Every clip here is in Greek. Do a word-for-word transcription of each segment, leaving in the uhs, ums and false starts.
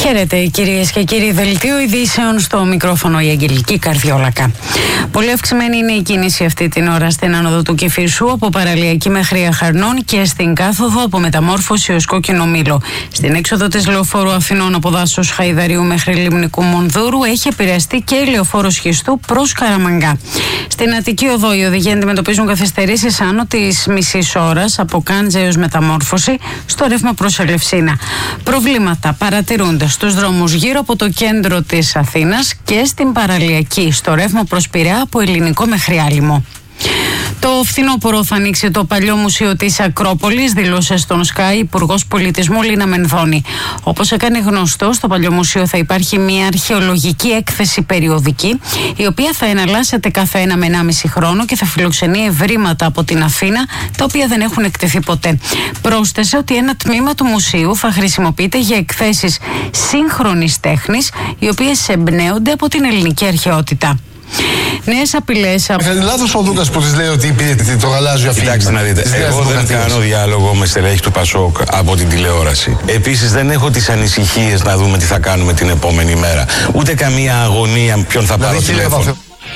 Χαίρετε κυρίες και κύριοι, δελτίο ειδήσεων, στο μικρόφωνο η Αγγελική Καρδιόλακα. Πολύ αυξημένη είναι η κίνηση αυτή την ώρα στην άνοδο του Κηφισού από Παραλιακή μέχρι Αχαρνών και στην κάθοδο από Μεταμόρφωση ως Κόκκινο Μήλο. Στην έξοδο της Λεωφόρου Αθηνών από Δάσος Χαϊδαρίου μέχρι Λιμνικού Μονδούρου έχει επηρεαστεί και η Λεωφόρος Χιστού προς Καραμανγκά. Στην Αττική Οδό οι οδηγοί αντιμετωπίζουν καθυστερήσεις άνω της μισής ώρας από Κάντζα έως Μεταμόρφωση στο ρεύμα προς Ελευσίνα. Προβλήματα παρατηρούνται στους δρόμους γύρω από το κέντρο της Αθήνας και στην Παραλιακή, στο ρεύμα προς Πειραιά από Ελληνικό μέχρι Άλυμο. Το φθινόπωρο θα ανοίξει το παλιό μουσείο της Ακρόπολης, δήλωσε στον Sky Υπουργός Πολιτισμού Λίνα Μενδώνη. Όπως έκανε γνωστό, στο παλιό μουσείο θα υπάρχει μια αρχαιολογική έκθεση περιοδική, η οποία θα εναλλάσσεται κάθε ένα με ενάμιση χρόνο και θα φιλοξενεί ευρήματα από την Αθήνα, τα οποία δεν έχουν εκτεθεί ποτέ. Πρόσθεσε ότι ένα τμήμα του μουσείου θα χρησιμοποιείται για εκθέσεις σύγχρονης τέχνης, οι οποίες εμπνέονται από την ελληνική αρχαιότητα. Νέες απειλές. Έκανε λάθος ο Δούκας που της λέει ότι είπε το γαλάζιο αφήγημα. Κοιτάξτε να δείτε, εγώ δεν κάνω διάλογο με στελέχη του Πασόκ από την τηλεόραση. Επίσης δεν έχω τις ανησυχίες να δούμε τι θα κάνουμε την επόμενη μέρα. Ούτε καμία αγωνία ποιον θα πάρω τηλέφωνο.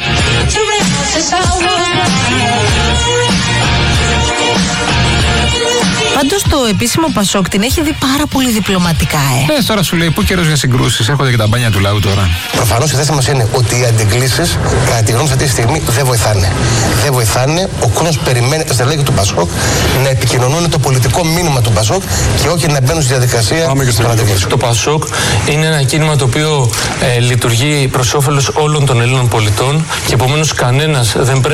Πάντως το επίσημο Πασόκ την έχει δει πάρα πολύ διπλωματικά, ε. Ναι, τώρα σου λέει πού καιρός για συγκρούσεις, έρχονται και τα μπάνια του λαού τώρα. Προφανώς η θέση μας είναι ότι οι αντιγκλήσεις, κατά τη γνώμη αυτή τη στιγμή, δεν βοηθάνε. Δεν βοηθάνε. Ο κόσμος περιμένει τα στελέχη του Πασόκ να επικοινωνούν το πολιτικό μήνυμα του Πασόκ και όχι να μπαίνουν στη διαδικασία των αντιγκλήσεων. Το Πασόκ είναι ένα κίνημα το οποίο ε, λειτουργεί προς όφελος όλων των Ελλήνων πολιτών και επομένως κανένας δεν πρέπει